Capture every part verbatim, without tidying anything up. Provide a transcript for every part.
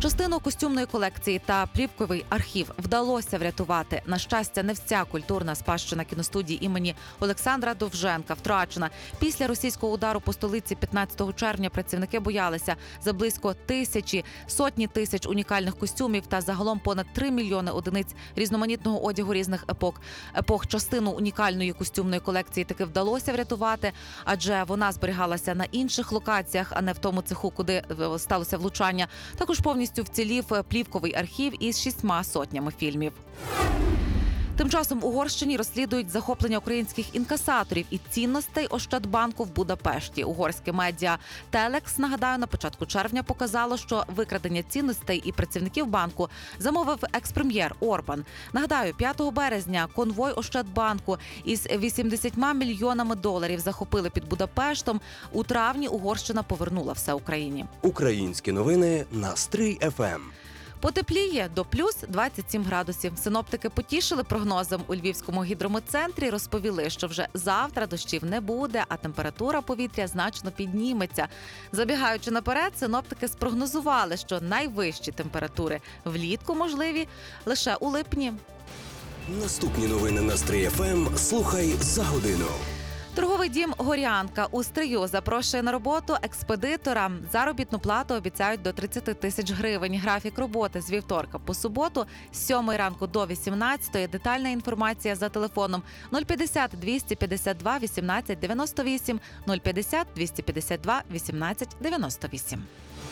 Частину костюмної колекції та плівковий архів вдалося врятувати. На щастя, не вся культурна спадщина кіностудії імені Олександра Довженка втрачена. Після російського удару по столиці п'ятнадцятого червня працівники боялися за близько тисячі, сотні тисяч унікальних костюмів та загалом понад три мільйони одиниць різноманітного одягу різних епох. Епох частину унікальної костюмної колекції таки вдалося врятувати, адже вона зберігалася на інших локаціях, а не в тому цеху, куди сталося влучання. Також повністю вцілів плівковий архів із шістьма сотнями фільмів. Тим часом в Угорщині розслідують захоплення українських інкасаторів і цінностей Ощадбанку в Будапешті. Угорське медіа Телекс, нагадаю, на початку червня показало, що викрадення цінностей і працівників банку замовив екс-прем'єр Орбан. Нагадаю, п'ятого березня конвой Ощадбанку із вісімдесятьма мільйонами доларів захопили під Будапештом. У травні Угорщина повернула все Україні. Українські новини на Стрий еф ем. Потепліє до плюс двадцять сім градусів. Синоптики потішили прогнозом у Львівському гідрометцентрі, розповіли, що вже завтра дощів не буде, а температура повітря значно підніметься. Забігаючи наперед, синоптики спрогнозували, що найвищі температури влітку можливі лише у липні. Наступні новини на Стрий еф ем слухай за годину. Торговий дім «Горянка» у Стрию запрошує на роботу експедитора. Заробітну плату обіцяють до тридцять тисяч гривень. Графік роботи з вівторка по суботу з сьомої ранку до вісімнадцятої. Детальна інформація за телефоном нуль п'ятдесят двісті п'ятдесят два вісімнадцять дев'яносто вісім, нуль п'ятдесят двісті п'ятдесят два вісімнадцять дев'яносто вісім.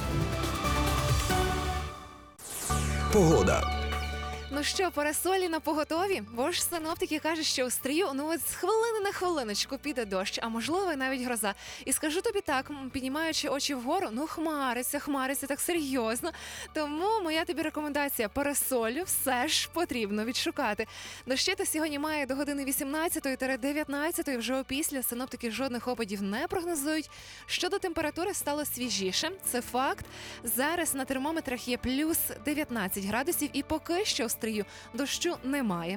Погода. Ну що, парасолі на поготові? Бо ж синоптики кажуть, що у Стрию, ну от з хвилини на хвилиночку піде дощ, а можливо навіть гроза. І скажу тобі так, піднімаючи очі вгору, ну хмариться, хмариться так серйозно. Тому моя тобі рекомендація: парасолю все ж потрібно відшукати. Дощити сьогодні має до години вісімнадцятої - дев'ятнадцятої, вже опісля синоптики жодних опадів не прогнозують. Щодо температури, стало свіжіше, це факт. Зараз на термометрах є плюс дев'ятнадцять градусів і поки що в Стрию дощу немає.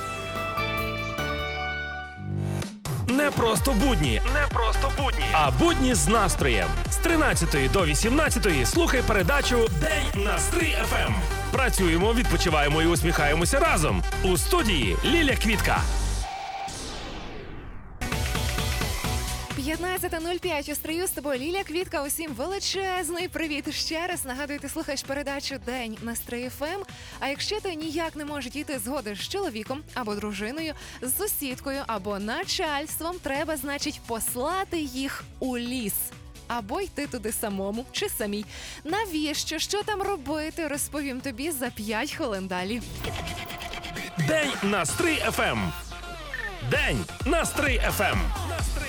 Не просто будні, не просто будні, а будні з настроєм. З тринадцятої до вісімнадцятої слухай передачу «День на Стрий еф ем». Працюємо, відпочиваємо і усміхаємося разом. У студії Ліля Квітка. п'ятнадцята нуль п'ять у Стрию, з тобою Ліля Квітка. Усім величезний привіт. Ще раз нагадую, ти слухаєш передачу «День на Стрий еф ем». А якщо ти ніяк не можеш дійти згоди з чоловіком або дружиною, з сусідкою або начальством, треба, значить, послати їх у ліс. Або йти туди самому чи самій. Навіщо? Що там робити? Розповім тобі за п'ять хвилин далі. День на Стрий еф ем. День на Стрий еф ем.